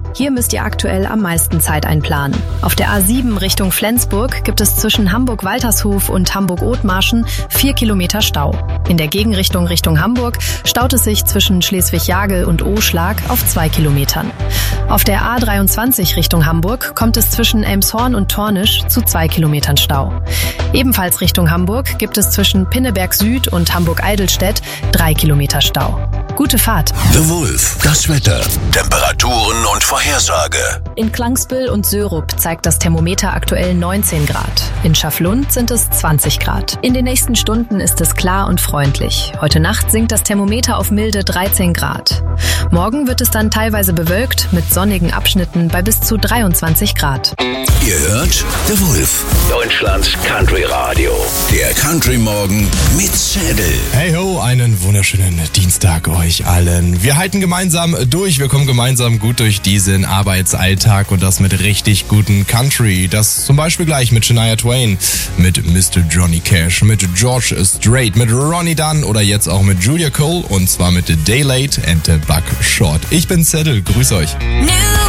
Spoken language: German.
Hier müsst ihr aktuell am meisten Zeit einplanen. Auf der A7 Richtung Flensburg gibt es zwischen Hamburg-Waltershof und Hamburg-Othmarschen 4 Kilometer Stau. In der Gegenrichtung Richtung Hamburg staut es sich zwischen Schleswig-Jagel und Oschlag auf 2 Kilometern. Auf der A23 Richtung Hamburg kommt es zwischen Elmshorn und Tornisch zu 2 Kilometern Stau. Ebenfalls Richtung Hamburg gibt es zwischen Pinneberg Süd und Hamburg-Eidelstedt 3 Kilometer Stau. Gute Fahrt. The Wolf, das Wetter, Temperaturen und Vorhersage. In Klangsbüll und Sörup zeigt das Thermometer aktuell 19 Grad. In Schaflund sind es 20 Grad. In den nächsten Stunden ist es klar und freundlich. Heute Nacht sinkt das Thermometer auf milde 13 Grad. Morgen wird es dann teilweise bewölkt mit sonnigen Abschnitten bei bis zu 23 Grad. Ihr hört The Wolf, Deutschlands Country Radio. Der Country Morgen mit Zedel. Hey ho, einen wunderschönen Dienstag euch allen. Wir halten gemeinsam durch, wir kommen gemeinsam gut durch diesen Arbeitsalltag und das mit richtig guten Country. Das zum Beispiel gleich mit Shania Twain, mit Mr. Johnny Cash, mit George Strait, mit Ronnie Dunn oder jetzt auch mit Julia Cole und zwar mit The Day Late and the Buck Short. Ich bin Zedel, grüß euch. New